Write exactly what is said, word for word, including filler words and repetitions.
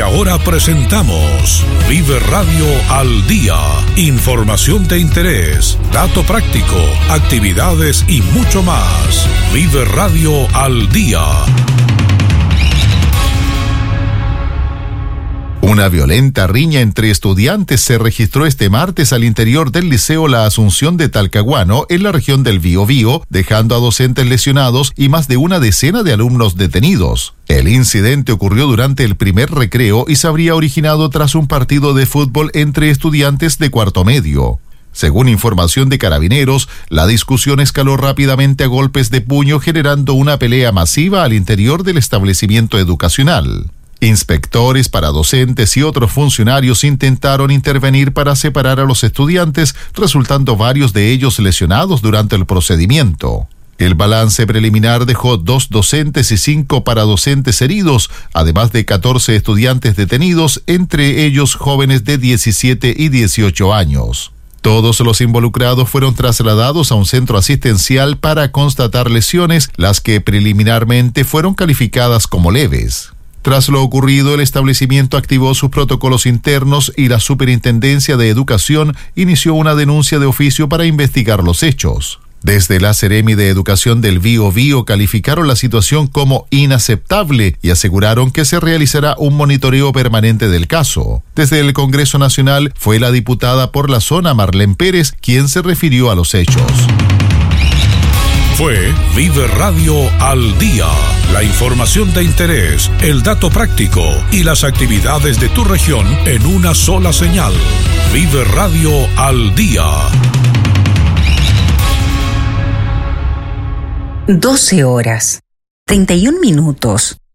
ahora presentamos Vive Radio al Día. Información de interés, dato práctico, actividades y mucho más. Vive Radio al Día. Una violenta riña entre estudiantes se registró este martes al interior del Liceo La Asunción de Talcahuano, en la región del Biobío, dejando a docentes lesionados y más de una decena de alumnos detenidos. El incidente ocurrió durante el primer recreo y se habría originado tras un partido de fútbol entre estudiantes de cuarto medio. Según información de Carabineros, la discusión escaló rápidamente a golpes de puño, generando una pelea masiva al interior del establecimiento educacional. Inspectores, paradocentes y otros funcionarios intentaron intervenir para separar a los estudiantes, resultando varios de ellos lesionados durante el procedimiento. El balance preliminar dejó dos docentes y cinco paradocentes heridos, además de catorce estudiantes detenidos, entre ellos jóvenes de diecisiete y dieciocho años. Todos los involucrados fueron trasladados a un centro asistencial para constatar lesiones, las que preliminarmente fueron calificadas como leves. Tras lo ocurrido, el establecimiento activó sus protocolos internos y la Superintendencia de Educación inició una denuncia de oficio para investigar los hechos. Desde la Seremi de Educación del Biobío calificaron la situación como inaceptable y aseguraron que se realizará un monitoreo permanente del caso. Desde el Congreso Nacional fue la diputada por la zona Marlene Pérez quien se refirió a los hechos. Fue Vive Radio al Día. La información de interés, el dato práctico y las actividades de tu región en una sola señal. Vive Radio al Día. doce horas, treinta y un minutos.